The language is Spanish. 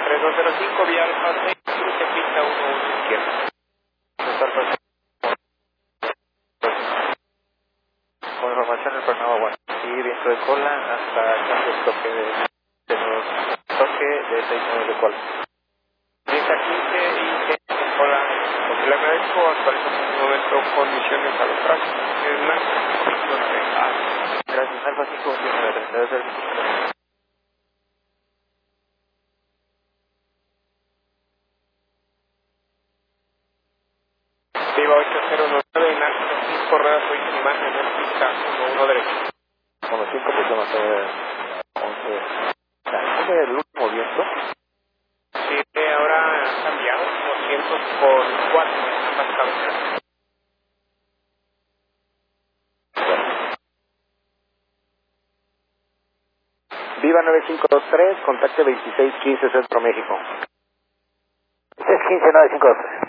3205, vía Alfa 6, cruce pista 11 izquierda. Con información del programa, bueno, y viento de cola hasta cambio de toque de los toque de 6 de cola. Lista 15 y 6 de cola, porque le agradezco, actualizo en este momento condiciones a los tráficos. Gracias, Alfa 5, 3205. Viva 8099 en alto 5 ruedas 8 imágenes en pista 1 derecho. Con los 5 pues a ser 11. ¿Cómo es el último viento? Sí, ahora han cambiado 200 por 4 en ambas cabeceras. Viva 9523, contacte 2615 Centro México. 615-9523.